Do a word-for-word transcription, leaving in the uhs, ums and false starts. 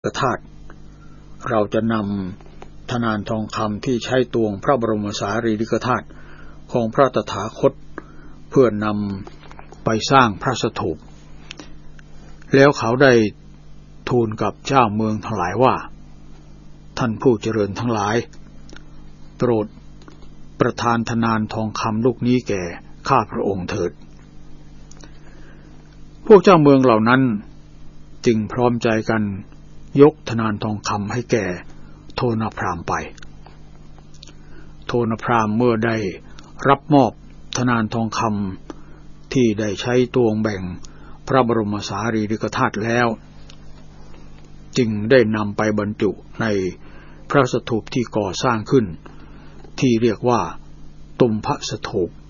กธาตุเราจะนำธนานทองคำที่ใช้ตวงพระบรมสารีริกธาตุของพระตถาคตเพื่อนำไปสร้างพระสถูปแล้วเขาได้ทูลกับเจ้าเมืองทั้งหลายว่าท่านผู้เจริญทั้งหลายโปรดประทานธนานทองคำลูกนี้แก่ข้าพระองค์เถิดพวกเจ้าเมืองเหล่านั้นจึงพร้อมใจกันยกธนานทองคำให้แก่โทนพราหมณ์ไปโทนพราหมณ์เมื่อได้รับมอบธนานทองคำที่ได้ใช้ตวงแบ่งพระบรมสารีริกธาตุแล้วจึงได้นำไปบรรจุในพระสถูปที่ก่อสร้างขึ้นที่เรียกว่าตุมพสถูป